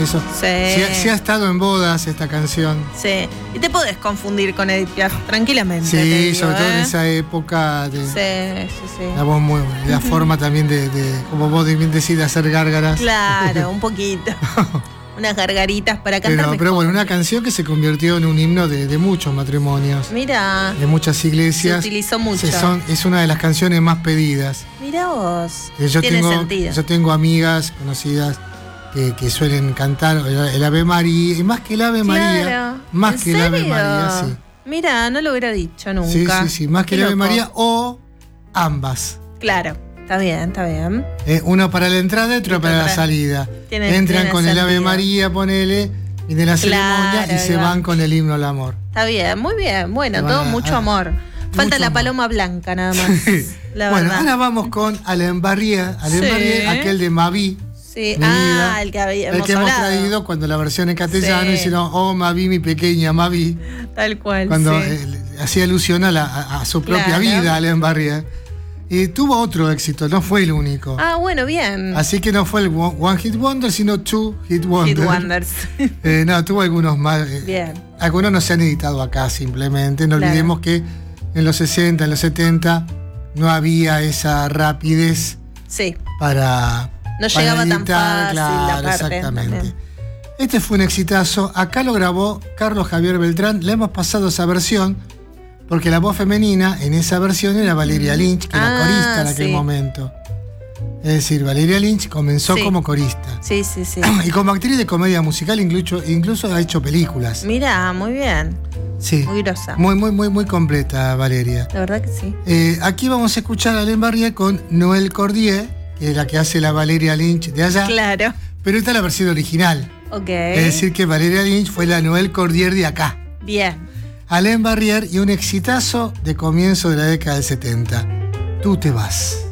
eso. Sí. Sí ha estado en bodas esta canción. Sí. Y te podés confundir con Edith Piaf tranquilamente. Sí, te digo, sobre todo en esa época. Sí. La voz muy buena. La forma también de, como vos bien decís, de hacer gárgaras. Claro, un poquito. Unas gargaritas para cantar. Pero bueno, una canción que se convirtió en un himno de muchos matrimonios. Mira. De muchas iglesias. Se utilizó mucho. Es una de las canciones más pedidas. Mira vos. Tiene sentido. Yo tengo amigas conocidas que suelen cantar el Ave María. Y más que el Ave María. Más que el Ave María, sí. Mira, no lo hubiera dicho nunca. Sí. Más que el Ave María o ambas. Claro. Está bien. Uno para la entrada y otro para la salida. Entran con el Ave María, ponele, y de la ceremonia y se van con el himno al amor. Está bien, muy bien. Bueno, todo mucho amor. Falta la paloma blanca nada más. Bueno, ahora vamos con Alain Barrière, aquel de Mavi. Sí, el que hemos traído cuando la versión en castellano hicieron "Oh Mavi, mi pequeña Mavi". Tal cual. Cuando hacía alusión a su propia vida, Alain Barrière. Y tuvo otro éxito, no fue el único. Bueno, bien. Así que no fue el One Hit Wonder, sino Two Hit Wonder. Hit Wonders. No, tuvo algunos más. Bien. Algunos no se han editado acá simplemente. No olvidemos que en los 60, en los 70, no había esa rapidez para no llegaba editar, tan fácil claro, la parte. exactamente. También. Este fue un exitazo. Acá lo grabó Carlos Javier Beltrán. Le hemos pasado esa versión porque la voz femenina en esa versión era Valeria Lynch, que era corista en aquel momento. Es decir, Valeria Lynch comenzó como corista. Sí. Y como actriz de comedia musical incluso ha hecho películas. Mira, muy bien. Sí. Muy grosa. Muy completa, Valeria. La verdad que sí. Aquí vamos a escuchar a Alain Barrière con Noël Cordier, que es la que hace la Valeria Lynch de allá. Claro. Pero esta es la versión original. Ok. Es decir, que Valeria Lynch fue la Noël Cordier de acá. Bien. Alain Barrière y un exitazo de comienzo de la década del 70. Tú te vas.